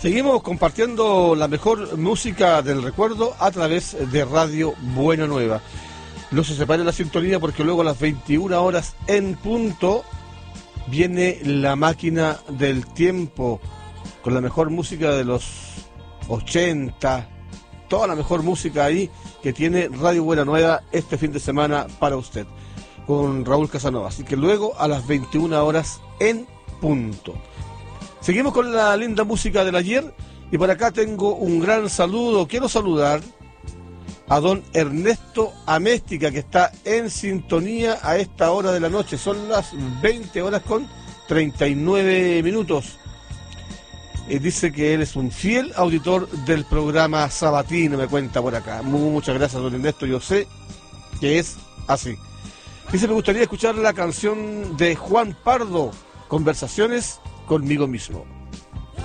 Seguimos compartiendo la mejor música del recuerdo a través de Radio Buena Nueva. No se separe la sintonía porque luego a las 21 horas en punto viene la máquina del tiempo con la mejor música de los 80, toda la mejor música ahí que tiene Radio Buena Nueva este fin de semana para usted, con Raúl Casanova. Así que luego a las 21 horas en punto. Seguimos con la linda música del ayer y por acá tengo un gran saludo. Quiero saludar a don Ernesto Améstica, que está en sintonía a esta hora de la noche. Son las 20 horas con 39 minutos. Dice que él es un fiel auditor del programa sabatino, me cuenta por acá. Muchas gracias, don Ernesto, yo sé que es así. Dice, me gustaría escuchar la canción de Juan Pardo, Conversaciones conmigo mismo.